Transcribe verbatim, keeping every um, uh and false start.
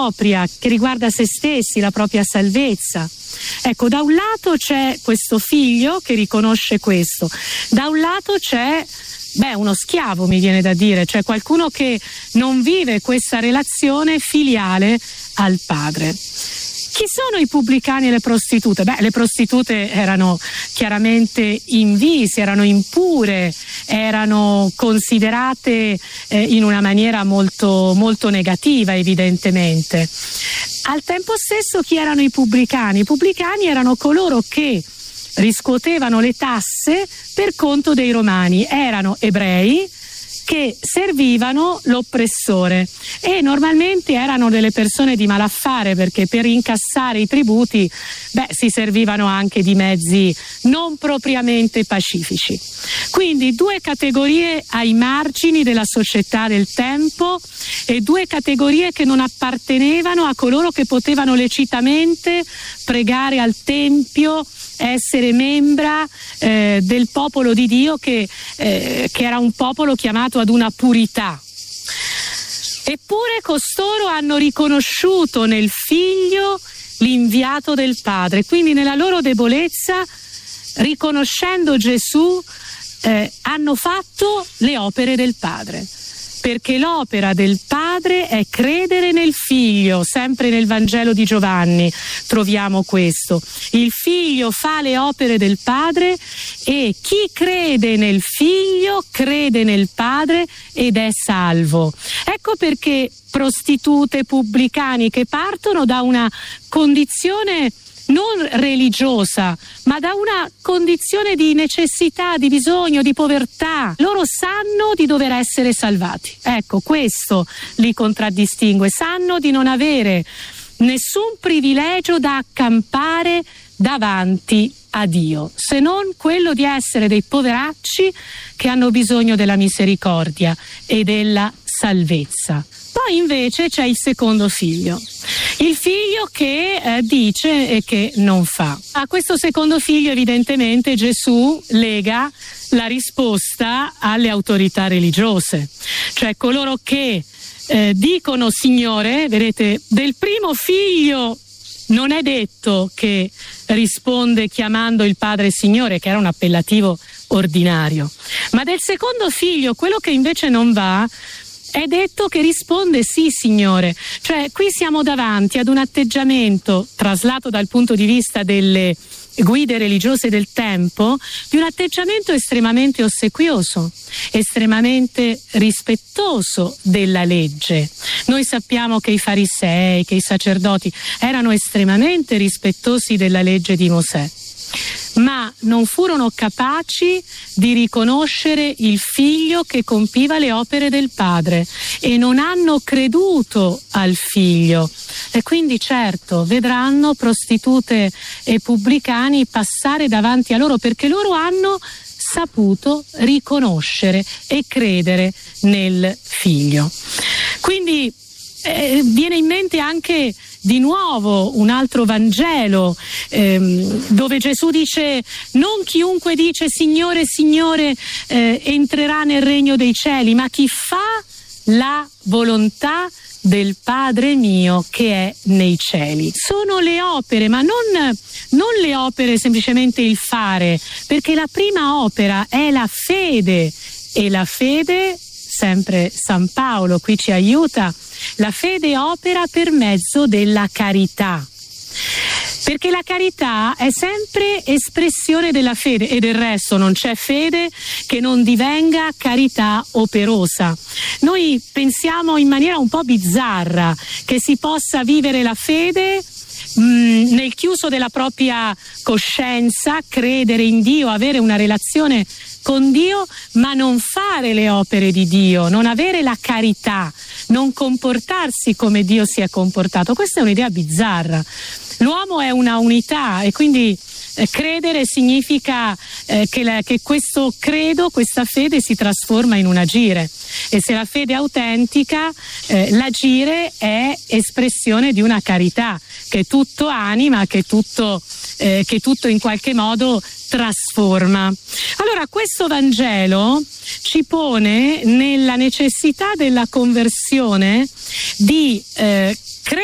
propria, che riguarda se stessi, la propria salvezza. Ecco, da un lato c'è questo figlio che riconosce questo, da un lato c'è beh, uno schiavo, mi viene da dire, cioè qualcuno che non vive questa relazione filiale al padre. Chi sono i pubblicani e le prostitute? Beh, le prostitute erano chiaramente invise, erano impure, erano considerate eh, in una maniera molto, molto negativa, evidentemente. Al tempo stesso, chi erano i pubblicani? I pubblicani erano coloro che riscuotevano le tasse per conto dei romani, erano ebrei che servivano l'oppressore e normalmente erano delle persone di malaffare, perché per incassare i tributi beh, si servivano anche di mezzi non propriamente pacifici. Quindi due categorie ai margini della società del tempo e due categorie che non appartenevano a coloro che potevano lecitamente pregare al Tempio, essere membra eh, del popolo di Dio che, eh, che era un popolo chiamato ad una purità. Eppure costoro hanno riconosciuto nel figlio l'inviato del Padre, quindi nella loro debolezza, riconoscendo Gesù, eh, hanno fatto le opere del Padre. Perché l'opera del Padre è credere nel Figlio, sempre nel Vangelo di Giovanni troviamo questo. Il Figlio fa le opere del Padre e chi crede nel Figlio crede nel Padre ed è salvo. Ecco perché prostitute, pubblicani che partono da una condizione non religiosa, ma da una condizione di necessità, di bisogno, di povertà. Loro sanno di dover essere salvati. Ecco, questo li contraddistingue. Sanno di non avere nessun privilegio da accampare davanti a Dio, se non quello di essere dei poveracci che hanno bisogno della misericordia e della salvezza. Poi invece c'è il secondo figlio, il figlio che eh, dice e che non fa. A questo secondo figlio evidentemente Gesù lega la risposta alle autorità religiose, cioè coloro che eh, dicono Signore, vedete, del primo figlio non è detto che risponde chiamando il padre Signore, che era un appellativo ordinario, ma del secondo figlio, quello che invece non va, è detto che risponde sì, Signore. Cioè qui siamo davanti ad un atteggiamento, traslato dal punto di vista delle guide religiose del tempo, di un atteggiamento estremamente ossequioso, estremamente rispettoso della legge. Noi sappiamo che i farisei, che i sacerdoti erano estremamente rispettosi della legge di Mosè, ma non furono capaci di riconoscere il figlio che compiva le opere del padre e non hanno creduto al figlio. E quindi certo vedranno prostitute e pubblicani passare davanti a loro, perché loro hanno saputo riconoscere e credere nel figlio. Quindi eh, viene in mente anche di nuovo un altro Vangelo ehm, dove Gesù dice: non chiunque dice Signore, Signore eh, entrerà nel regno dei cieli, ma chi fa la volontà del Padre mio che è nei cieli. Sono le opere, ma non, non le opere semplicemente il fare, perché la prima opera è la fede, e la fede, sempre San Paolo qui ci aiuta, la fede opera per mezzo della carità, perché la carità è sempre espressione della fede, e del resto non c'è fede che non divenga carità operosa. Noi pensiamo in maniera un po' bizzarra che si possa vivere la fede mh, nel chiuso della propria coscienza, credere in Dio, avere una relazione con Dio, ma non fare le opere di Dio, non avere la carità, non comportarsi come Dio si è comportato. Questa è un'idea bizzarra. L'uomo è una unità e quindi eh, credere significa eh, che, la, che questo credo, questa fede si trasforma in un agire, e se la fede è autentica, eh, l'agire è espressione di una carità che tutto anima, che tutto, eh, che tutto in qualche modo trasforma. Allora questo Vangelo ci pone nella necessità della conversione di eh,